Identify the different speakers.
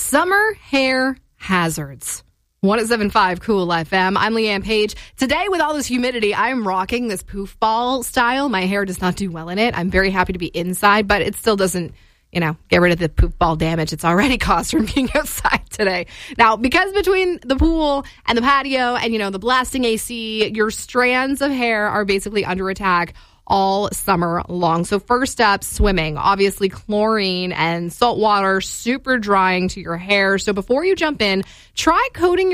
Speaker 1: Summer hair hazards. 107.5 Cool FM. I'm Leanne Page. Today, with all this humidity, I'm rocking this poof ball style. My hair does not do well in it. I'm very happy to be inside, but it still doesn't, get rid of the poof ball damage it's already caused from being outside today. Now, because between the pool and the patio and, the blasting AC, your strands of hair are basically under attack all summer long. So first up, swimming. Obviously, chlorine and salt water, super drying to your hair. So before you jump in, try coating your